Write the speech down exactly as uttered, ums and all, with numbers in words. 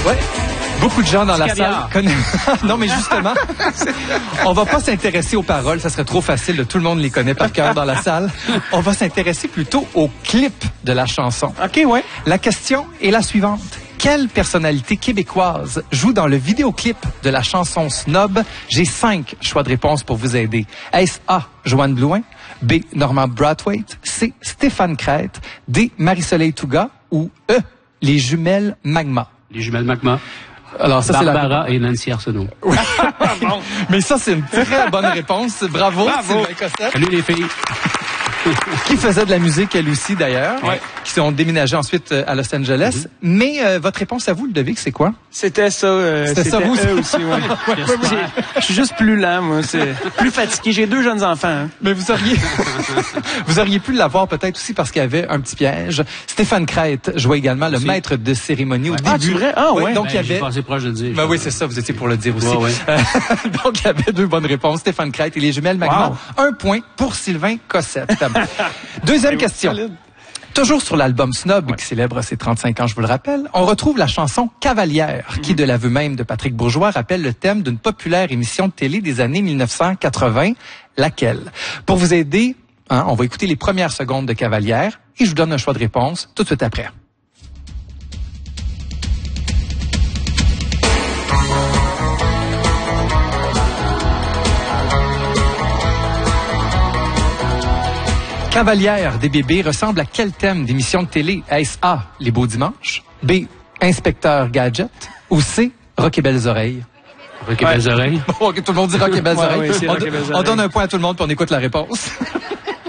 Ouais. Beaucoup de gens dans du la caviar. salle connaissent... Non, mais justement, on va pas s'intéresser aux paroles, ça serait trop facile, tout le monde les connaît par cœur dans la salle. On va s'intéresser plutôt au clip de la chanson. OK, ouais. La question est la suivante. Quelle personnalité québécoise joue dans le vidéoclip de la chanson Snob? J'ai cinq choix de réponse pour vous aider. Est-ce A, Joanne Blouin, B, Normand Brathwaite, C, Stéphane Crête, D, Marie-Soleil Touga ou E, les jumelles Magma? Les jumelles Magma. Alors, ça, Barbara c'est la... et Nancy Arsenault. Oui. Mais ça, c'est une très bonne réponse. Bravo, Bravo. Sylvain Cossette. Salut les filles. Qui faisait de la musique, elle aussi, d'ailleurs. Ouais. Qui sont déménagés ensuite à Los Angeles. Mm-hmm. Mais euh, votre réponse à vous, Ludovic, c'est quoi? C'était ça. Euh, c'était ça, vous eux aussi, ouais. ouais, ouais, ouais. Je suis juste plus lent, moi. C'est plus fatigué. J'ai deux jeunes enfants. Hein. Mais vous auriez, vous auriez pu l'avoir peut-être aussi parce qu'il y avait un petit piège. Stéphane Crête jouait également le aussi. maître de cérémonie au Ouais. début. Ah, tu vrai? Ah, ouais. Oui, donc Ben, il y avait. J'ai passé proche de le dire. Ben oui, c'est ça. Vous étiez pour le dire aussi. Ouais, ouais. Euh, donc il y avait deux bonnes réponses. Stéphane Crête et les jumelles Magma. Wow. Un point pour Sylvain Cossette. Deuxième question. Solide. Toujours sur l'album Snob, ouais. qui célèbre ses trente-cinq ans, je vous le rappelle, on retrouve la chanson Cavalière, mm-hmm. qui, de l'aveu même de Patrick Bourgeois, rappelle le thème d'une populaire émission de télé des années mille neuf cent quatre-vingts. Laquelle? Pour vous aider, hein, on va écouter les premières secondes de Cavalière et je vous donne un choix de réponse tout de suite après. Cavalière des bébés ressemble à quel thème d'émission de télé? Est-ce A, Les Beaux Dimanches, B, Inspecteur Gadget ou C, Rock et Belles Oreilles? Rock et Belles Oreilles. Bon, tout le monde dit Rock et Belles Ouais, Oreilles. oui, c'est on, Rock et Belles on Oreilles. donne un point à tout le monde puis on écoute la réponse.